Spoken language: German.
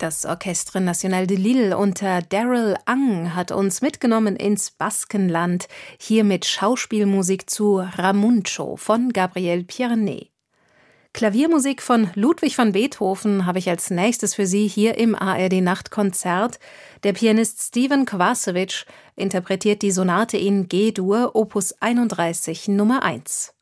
Das Orchestre National de Lille unter Daryl Ang hat uns mitgenommen ins Baskenland, hier mit Schauspielmusik zu Ramuncho von Gabriel Pierné. Klaviermusik von Ludwig van Beethoven habe ich als nächstes für Sie hier im ARD-Nachtkonzert. Der Pianist Steven Kovacevic interpretiert die Sonate in G-Dur, Opus 31, Nummer 1.